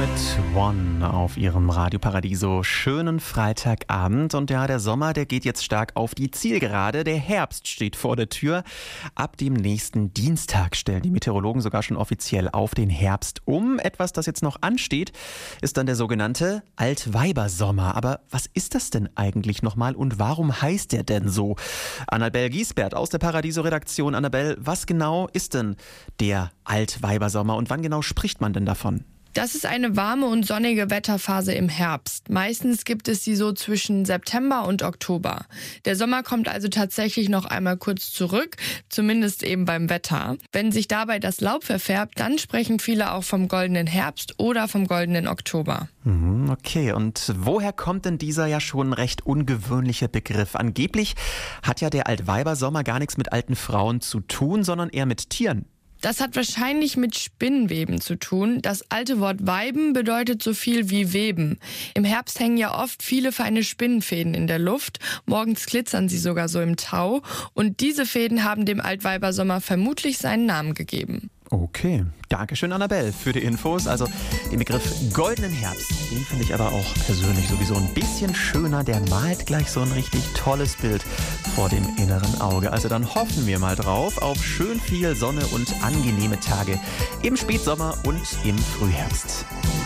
mit One auf ihrem Radio Paradiso. Schönen Freitagabend. Und ja, der Sommer, der geht jetzt stark auf die Zielgerade. Der Herbst steht vor der Tür. Ab dem nächsten Dienstag stellen die Meteorologen sogar schon offiziell auf den Herbst um. Etwas, das jetzt noch ansteht, ist dann der sogenannte Altweibersommer. Aber was ist das denn eigentlich nochmal und warum heißt der denn so? Annabel Giesbert aus der Paradiso-Redaktion. Annabel, was genau ist denn der Altweibersommer und wann genau spricht man denn davon? Das ist eine warme und sonnige Wetterphase im Herbst. Meistens gibt es sie so zwischen September und Oktober. Der Sommer kommt also tatsächlich noch einmal kurz zurück, zumindest eben beim Wetter. Wenn sich dabei das Laub verfärbt, dann sprechen viele auch vom goldenen Herbst oder vom goldenen Oktober. Okay, und woher kommt denn dieser ja schon recht ungewöhnliche Begriff? Angeblich hat ja der Altweibersommer gar nichts mit alten Frauen zu tun, sondern eher mit Tieren. Das hat wahrscheinlich mit Spinnweben zu tun. Das alte Wort Weiben bedeutet so viel wie Weben. Im Herbst hängen ja oft viele feine Spinnenfäden in der Luft. Morgens glitzern sie sogar so im Tau. Und diese Fäden haben dem Altweibersommer vermutlich seinen Namen gegeben. Okay, dankeschön Annabel für die Infos. Also den Begriff goldenen Herbst, den finde ich aber auch persönlich sowieso ein bisschen schöner. Der malt gleich so ein richtig tolles Bild vor dem inneren Auge. Also dann hoffen wir mal drauf auf schön viel Sonne und angenehme Tage im Spätsommer und im Frühherbst.